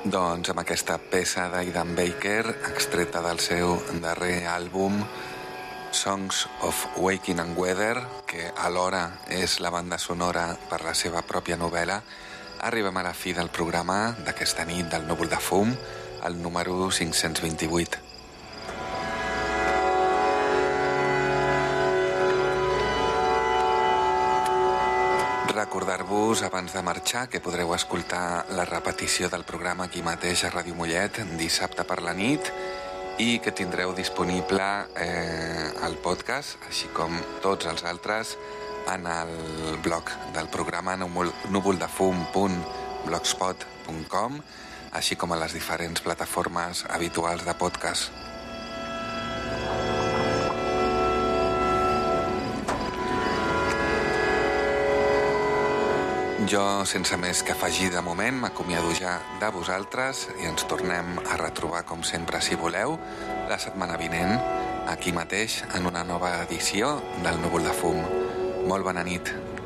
Doncs amb aquesta peça d'Aidan Baker, extreta del seu darrer àlbum Songs of Waking and Weather, que alhora és la banda sonora per la seva pròpia novel·la, arribem a la fi del programa d'aquesta nit del Núvol de Fum, el número 528. Recordar-vos abans de marxar que podreu escoltar la repetició del programa aquí mateix a Ràdio Mollet dissabte per la nit i que tindreu disponible el podcast, així com tots els altres, en el blog del programa núvoldefum.blogspot.com, així com a les diferents plataformes habituals de podcast. Jo, sense més que afegir de moment, m'acomiado ja de vosaltres i ens tornem a retrobar, com sempre, si voleu, la setmana vinent, aquí mateix, en una nova edició del Núvol de Fum. Molt bona nit.